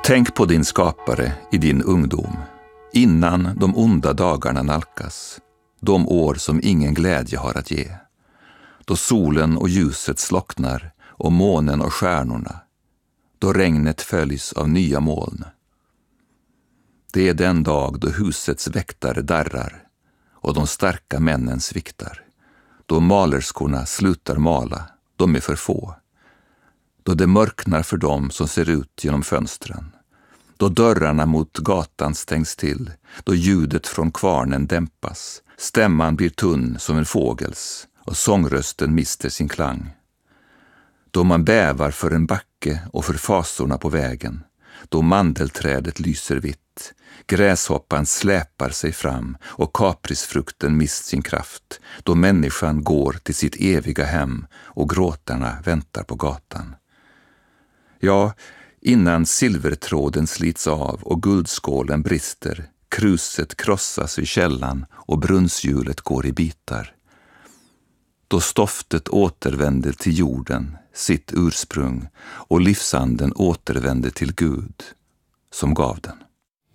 Tänk på din skapare i din ungdom, innan de onda dagarna nalkas, de år som ingen glädje har att ge. Då solen och ljuset slocknar och månen och stjärnorna, då regnet följs av nya moln. Det är den dag då husets väktare darrar och de starka männen sviktar, då malerskorna slutar mala, de är för få, då det mörknar för dem som ser ut genom fönstren, då dörrarna mot gatan stängs till, då ljudet från kvarnen dämpas, stämman blir tunn som en fågels och sångrösten mister sin klang. Då man bävar för en backe och för fasorna på vägen, då mandelträdet lyser vitt, gräshoppan släpar sig fram och kaprisfrukten mist sin kraft, då människan går till sitt eviga hem och gråtarna väntar på gatan. Ja, innan silvertråden slits av och guldskålen brister, kruset krossas vid källan och brunnshjulet går i bitar. Då stoftet återvänder till jorden, sitt ursprung, och livsanden återvänder till Gud som gav den.